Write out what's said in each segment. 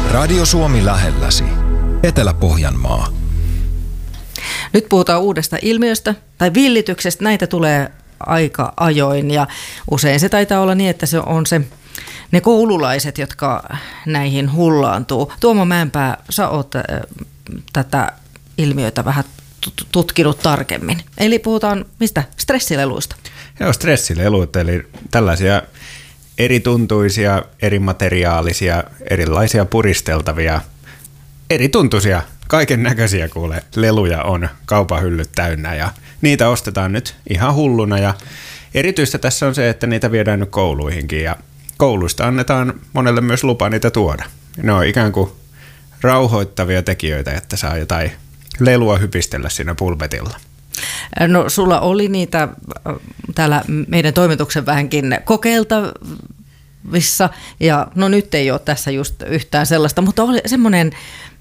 Radio Suomi lähelläsi. Etelä-Pohjanmaa. Nyt puhutaan uudesta ilmiöstä tai villityksestä. Näitä tulee aika ajoin ja usein se taitaa olla niin, että se on ne koululaiset, jotka näihin hullaantuu. Tuomo Mäenpää, sä oot tätä ilmiötä vähän tutkinut tarkemmin. Eli puhutaan mistä? Stressileluista. Joo, stressilelut, eli tällaisia erituntuisia, erimateriaalisia, erilaisia puristeltavia, erituntuisia, kaiken näköisiä kuule leluja on kaupan hyllyt täynnä ja niitä ostetaan nyt ihan hulluna ja erityistä tässä on se, että niitä viedään nyt kouluihinkin ja kouluista annetaan monelle myös lupa niitä tuoda. Ne on ikään kuin rauhoittavia tekijöitä, että saa jotain lelua hypistellä siinä pulpetilla. No sulla oli niitä täällä meidän toimituksen vähänkin kokeiltavissa ja no nyt ei ole tässä just yhtään sellaista, mutta oli semmoinen,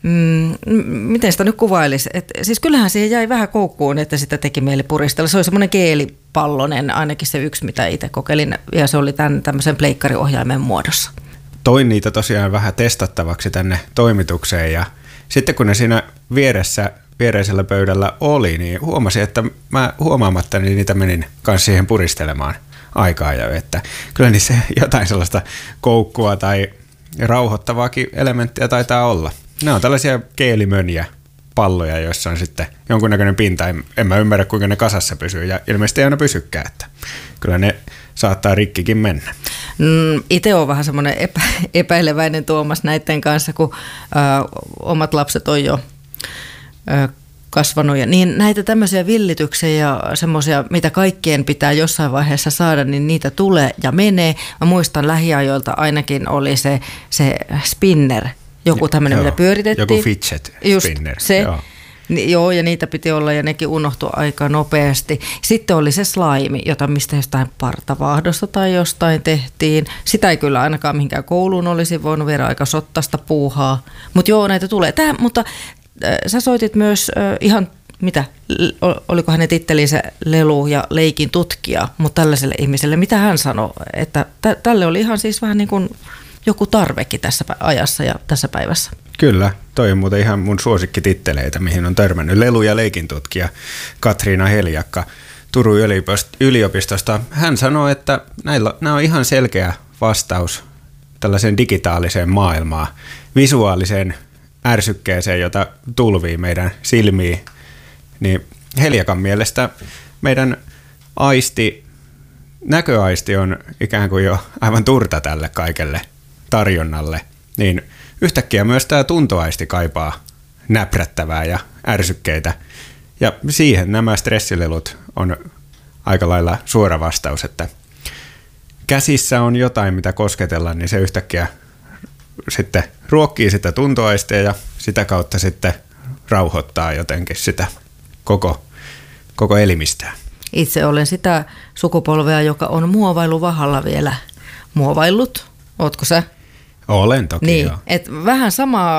miten sitä nyt kuvailisi, että siis kyllähän siihen jäi vähän koukkuun, että sitä teki mieli puristella. Se oli semmoinen geelipallonen, ainakin se yksi, mitä itse kokeilin ja se oli tämmöisen pleikkariohjaimen muodossa. Toin niitä tosiaan vähän testattavaksi tänne toimitukseen ja sitten kun ne siinä viereisellä pöydällä oli, niin huomasin, että mä huomaamatta niitä menin kanssa siihen puristelemaan aikaa jo, että kyllä niissä jotain sellaista koukkua tai rauhoittavaakin elementtiä taitaa olla. Ne on tällaisia geelimöniä palloja, joissa on sitten jonkunnäköinen pinta. En mä ymmärrä, kuinka ne kasassa pysyy ja ilmeisesti ei aina pysykään, että kyllä ne saattaa rikkikin mennä. Itse on vähän semmoinen epäileväinen Tuomas näiden kanssa, kun omat lapset on jo kasvanut. Ja niin näitä tämmöisiä villityksiä ja semmoisia, mitä kaikkien pitää jossain vaiheessa saada, niin niitä tulee ja menee. Mä muistan lähiajoilta ainakin oli se spinner, joku tämmöinen, mitä pyöritettiin. Joku fidget spinner. Just se. Joo, ja niitä piti olla ja nekin unohtui aika nopeasti. Sitten oli se slime, mistä jostain partavaahdosta tai jostain tehtiin. Sitä ei kyllä ainakaan mihinkään kouluun olisi voinut viedä aika sottasta puuhaa. Mutta joo, näitä tulee. Mutta sä soitit myös ihan, oliko hänen tittelinsä lelu- ja leikin tutkija, mutta tällaiselle ihmiselle, mitä hän sanoi, että tälle oli ihan siis vähän niin kuin joku tarvekin tässä ajassa ja tässä päivässä. Kyllä, toi on muuten ihan mun suosikkititteleitä, mihin on törmännyt lelu- ja leikintutkija Katriina Heliakka Turun yliopistosta. Hän sanoi, että nämä on ihan selkeä vastaus tällaiseen digitaaliseen maailmaan, visuaaliseen ärsykkeeseen, jota tulvii meidän silmiin. Niin Heliakan mielestä meidän näköaisti on ikään kuin jo aivan turta tälle kaikelle tarjonnalle, niin yhtäkkiä myös tämä tuntoaisti kaipaa näprättävää ja ärsykkeitä. Ja siihen nämä stressilelut on aika lailla suora vastaus, että käsissä on jotain, mitä kosketella, niin se yhtäkkiä sitten ruokkii sitä tuntoaistia ja sitä kautta sitten rauhoittaa jotenkin sitä koko elimistää. Itse olen sitä sukupolvea, joka on muovailuvahalla vielä muovaillut. Ootko sä? Olen toki, niin, joo. Et vähän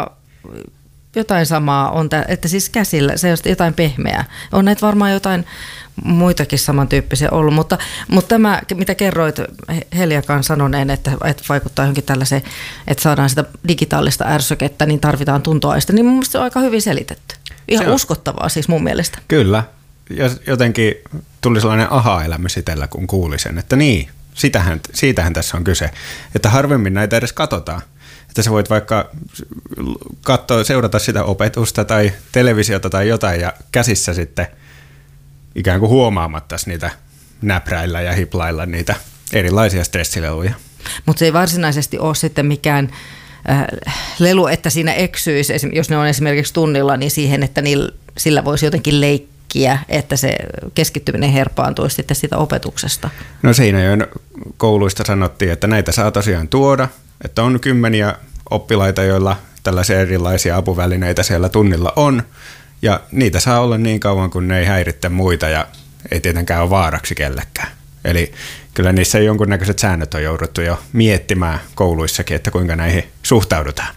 jotain samaa on, että siis käsillä se on jotain pehmeää. On näitä varmaan jotain muitakin samantyyppisiä ollut, mutta tämä, mitä kerroit Heliakan sanoneen, että vaikuttaa johonkin tällaiseen, että saadaan sitä digitaalista ärsykettä, niin tarvitaan tuntoaista, niin mun mielestä se on aika hyvin selitetty. Ihan uskottavaa siis mun mielestä. Kyllä, ja jotenkin tuli sellainen aha-elämys itsellä, kun kuuli sen, että niin, siitähän tässä on kyse, että harvemmin näitä edes katsotaan. Että sä voit vaikka seurata sitä opetusta tai televisiota tai jotain ja käsissä sitten ikään kuin huomaamatta niitä näpräillä ja hiplailla niitä erilaisia stressileluja. Mutta se ei varsinaisesti ole sitten mikään lelu, että siinä eksyisi, jos ne on esimerkiksi tunnilla, niin siihen, että sillä voisi jotenkin leikkiä, että se keskittyminen herpaantuisi sitten sitä opetuksesta. No siinä jo kouluista sanottiin, että näitä saa tosiaan tuoda, että on kymmeniä oppilaita, joilla tällaisia erilaisia apuvälineitä siellä tunnilla on, ja niitä saa olla niin kauan, kun ne ei häiritse muita ja ei tietenkään ole vaaraksi kellekään. Eli kyllä niissä jonkunnäköiset säännöt on jouduttu jo miettimään kouluissakin, että kuinka näihin suhtaudutaan.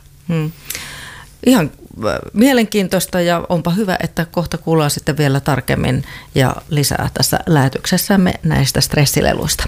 Ihan mielenkiintoista ja onpa hyvä, että kohta kuullaan sitten vielä tarkemmin ja lisää tässä lähetyksessämme näistä stressileluista.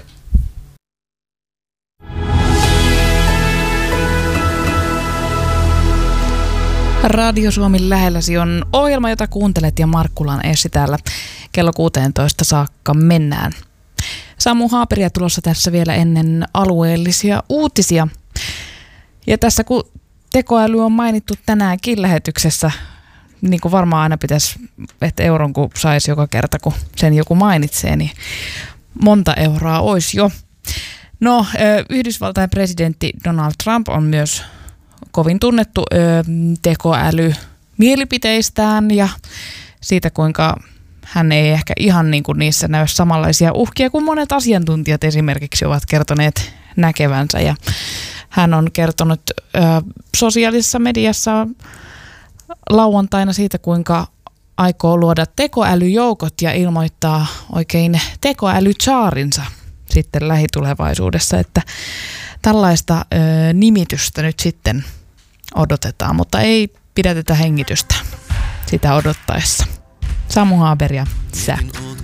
Radio Suomi lähelläsi on ohjelma, jota kuuntelet, ja Markkulan Essi täällä. Kello 16 saakka mennään. Samu Haaperia tulossa tässä vielä ennen alueellisia uutisia. Ja tässä kun tekoäly on mainittu tänäänkin lähetyksessä, niin kuin varmaan aina pitäisi, että euron kun saisi joka kerta, kun sen joku mainitsee, niin monta euroa olisi jo. No, Yhdysvaltain presidentti Donald Trump on myös kovin tunnettu tekoäly-mielipiteistään ja siitä, kuinka hän ei ehkä ihan niin kuin niissä näy samanlaisia uhkia kuin monet asiantuntijat esimerkiksi ovat kertoneet näkevänsä. Ja hän on kertonut sosiaalisessa mediassa lauantaina siitä, kuinka aikoo luoda tekoälyjoukot ja ilmoittaa oikein tekoälytsaarinsa sitten lähitulevaisuudessa, että tällaista nimitystä nyt sitten odotetaan, mutta ei pidätetä hengitystä sitä odottaessa. Samu Haaber ja sä.